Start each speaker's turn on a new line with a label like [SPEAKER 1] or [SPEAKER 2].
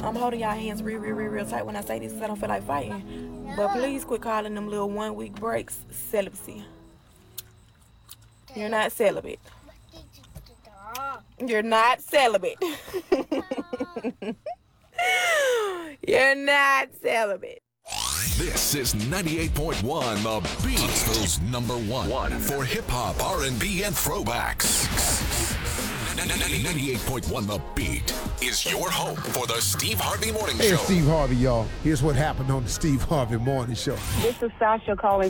[SPEAKER 1] I'm holding y'all hands real tight when I say this because I don't feel like fighting. But please quit calling them little 1 week breaks celibacy. You're not celibate. You're not celibate. You're not celibate.
[SPEAKER 2] This is 98.1 The Beat, Huntsville's #1 for hip-hop, R&B, and throwbacks. 98.1 The Beat is your home for the Steve Harvey Morning Show.
[SPEAKER 3] Hey, Steve Harvey, y'all. Here's what happened on the Steve Harvey Morning Show.
[SPEAKER 4] This is Sasha calling